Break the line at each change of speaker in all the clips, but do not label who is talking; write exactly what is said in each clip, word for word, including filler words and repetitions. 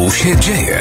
Tu się dzieje.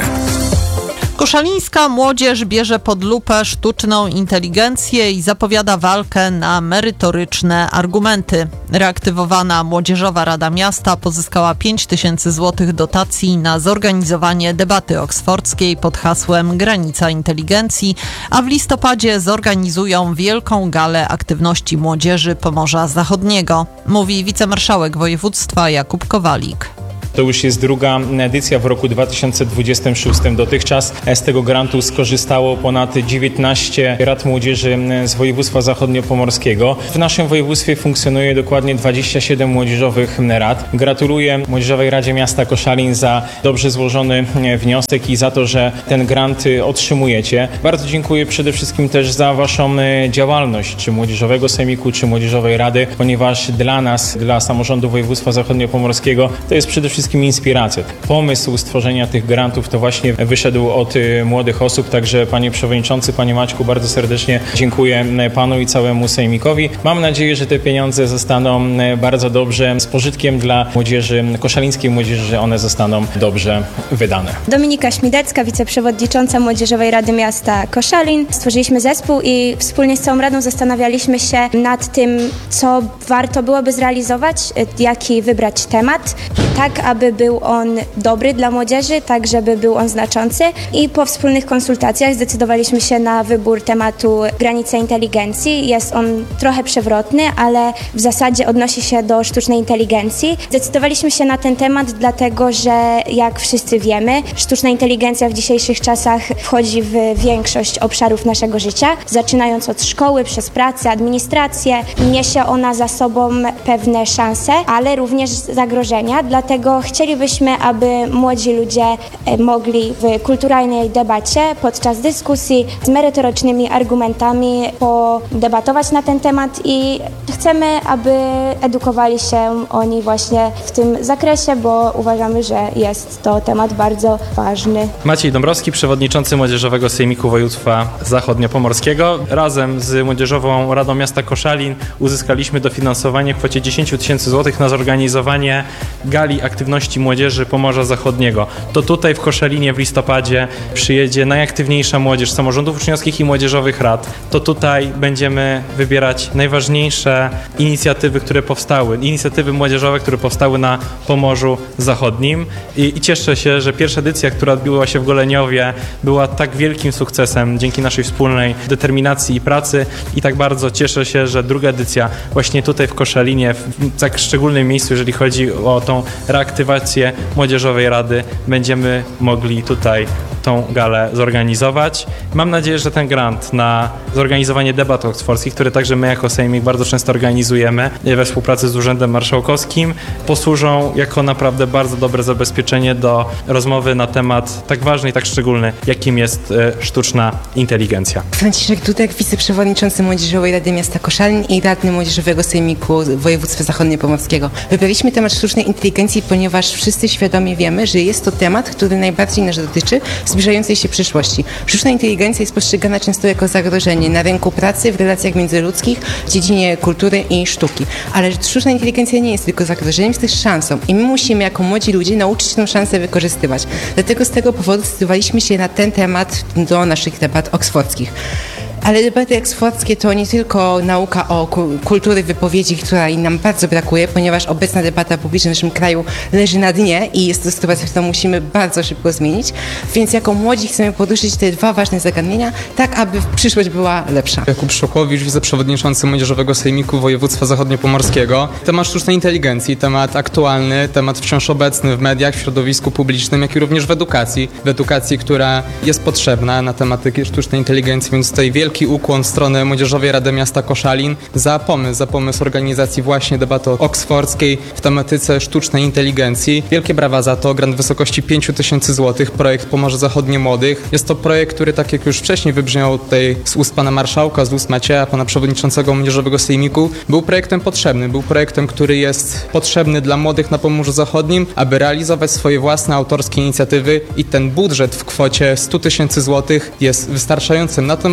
Koszalińska młodzież bierze pod lupę sztuczną inteligencję i zapowiada walkę na merytoryczne argumenty. Reaktywowana Młodzieżowa Rada Miasta pozyskała pięć tysięcy złotych dotacji na zorganizowanie debaty oksfordzkiej pod hasłem Granica Inteligencji, a w listopadzie zorganizują wielką galę aktywności młodzieży Pomorza Zachodniego, mówi wicemarszałek województwa Jakub Kowalik.
To już jest druga edycja w roku dwa tysiące dwudziestym szóstym. Dotychczas z tego grantu skorzystało ponad dziewiętnaście rad młodzieży z województwa zachodniopomorskiego. W naszym województwie funkcjonuje dokładnie dwadzieścia siedem młodzieżowych rad. Gratuluję Młodzieżowej Radzie Miasta Koszalin za dobrze złożony wniosek i za to, że ten grant otrzymujecie. Bardzo dziękuję przede wszystkim też za Waszą działalność, czy Młodzieżowego Sejmiku, czy Młodzieżowej Rady, ponieważ dla nas, dla samorządu województwa zachodniopomorskiego to jest przede wszystkim inspiracja. Pomysł stworzenia tych grantów to właśnie wyszedł od młodych osób, także panie przewodniczący, panie Maćku, bardzo serdecznie dziękuję panu i całemu sejmikowi. Mam nadzieję, że te pieniądze zostaną bardzo dobrze z pożytkiem dla młodzieży, koszalińskiej młodzieży, że one zostaną dobrze wydane.
Dominika Śmidecka, wiceprzewodnicząca Młodzieżowej Rady Miasta Koszalin. Stworzyliśmy zespół i wspólnie z całą Radą zastanawialiśmy się nad tym, co warto byłoby zrealizować, jaki wybrać temat, tak aby był on dobry dla młodzieży, tak żeby był on znaczący. I po wspólnych konsultacjach zdecydowaliśmy się na wybór tematu Granice Inteligencji. Jest on trochę przewrotny, ale w zasadzie odnosi się do sztucznej inteligencji. Zdecydowaliśmy się na ten temat dlatego, że jak wszyscy wiemy, sztuczna inteligencja w dzisiejszych czasach wchodzi w większość obszarów naszego życia, zaczynając od szkoły, przez pracę, administrację. Niesie ona za sobą pewne szanse, ale również zagrożenia, dlatego chcielibyśmy, aby młodzi ludzie mogli w kulturalnej debacie podczas dyskusji z merytorycznymi argumentami podebatować na ten temat i chcemy, aby edukowali się oni właśnie w tym zakresie, bo uważamy, że jest to temat bardzo ważny.
Maciej Dąbrowski, przewodniczący Młodzieżowego Sejmiku Województwa Zachodniopomorskiego. Razem z Młodzieżową Radą Miasta Koszalin uzyskaliśmy dofinansowanie w kwocie dziesięć tysięcy złotych na zorganizowanie gali aktywności młodzieży Pomorza Zachodniego. To tutaj w Koszalinie w listopadzie przyjedzie najaktywniejsza młodzież samorządów uczniowskich i młodzieżowych rad. To tutaj będziemy wybierać najważniejsze inicjatywy, które powstały, inicjatywy młodzieżowe, które powstały na Pomorzu Zachodnim. I, i cieszę się, że pierwsza edycja, która odbyła się w Goleniowie, była tak wielkim sukcesem dzięki naszej wspólnej determinacji i pracy i tak bardzo cieszę się, że druga edycja właśnie tutaj w Koszalinie, w tak szczególnym miejscu, jeżeli chodzi o tą reaktywację Młodzieżowej Rady, będziemy mogli tutaj tą galę zorganizować. Mam nadzieję, że ten grant na zorganizowanie debat oksfordzkich, które także my jako Sejmik bardzo często organizujemy we współpracy z Urzędem Marszałkowskim, posłużą jako naprawdę bardzo dobre zabezpieczenie do rozmowy na temat tak ważny i tak szczególny, jakim jest e, sztuczna inteligencja.
Franciszek Dudek, wiceprzewodniczący Młodzieżowej Rady Miasta Koszalin i radny Młodzieżowego Sejmiku Województwa Zachodniopomorskiego. Wybraliśmy temat sztucznej inteligencji, ponieważ wszyscy świadomie wiemy, że jest to temat, który najbardziej nas dotyczy w zbliżającej się przyszłości. Sztuczna inteligencja jest postrzegana często jako zagrożenie na rynku pracy, w relacjach międzyludzkich, w dziedzinie kultury i sztuki. Ale sztuczna inteligencja nie jest tylko zagrożeniem, jest też szansą i my musimy jako młodzi ludzie nauczyć się tę szansę wykorzystywać. Dlatego z tego powodu zdecydowaliśmy się na ten temat do naszych debat oksfordzkich. Ale debaty oksfordzkie to nie tylko nauka o kultury wypowiedzi, której nam bardzo brakuje, ponieważ obecna debata publiczna w naszym kraju leży na dnie i jest to sytuacja, którą musimy bardzo szybko zmienić. Więc jako młodzi chcemy poruszyć te dwa ważne zagadnienia, tak aby przyszłość była lepsza.
Jakub Szokowicz, wiceprzewodniczący Młodzieżowego Sejmiku Województwa Zachodniopomorskiego. Temat sztucznej inteligencji, temat aktualny, temat wciąż obecny w mediach, w środowisku publicznym, jak i również w edukacji. W edukacji, która jest potrzebna na tematykę sztucznej inteligencji, więc tutaj wielki ukłon w stronę Młodzieżowej Rady Miasta Koszalin za pomysł, za pomysł organizacji właśnie debaty oksfordzkiej w tematyce sztucznej inteligencji. Wielkie brawa za to, grant w wysokości pięć tysięcy złotych, projekt Pomorze Zachodnie Młodych. Jest to projekt, który tak jak już wcześniej wybrzmiał tutaj z ust pana marszałka, z ust Macieja, pana przewodniczącego Młodzieżowego Sejmiku, był projektem potrzebnym, był projektem, który jest potrzebny dla młodych na Pomorzu Zachodnim, aby realizować swoje własne autorskie inicjatywy i ten budżet w kwocie sto tysięcy złotych jest wystarczającym na ten moment budżetem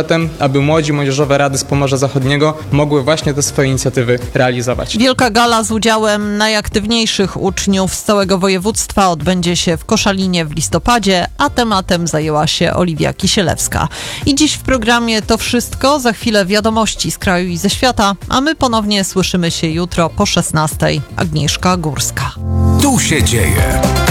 budżetem, aby młodzi młodzieżowe rady z Pomorza Zachodniego mogły właśnie te swoje inicjatywy realizować.
Wielka gala z udziałem najaktywniejszych uczniów z całego województwa odbędzie się w Koszalinie w listopadzie, a tematem zajęła się Oliwia Kisielewska. I dziś w programie to wszystko. Za chwilę wiadomości z kraju i ze świata, a my ponownie słyszymy się jutro po szesnastej. Agnieszka Górska.
Tu się dzieje.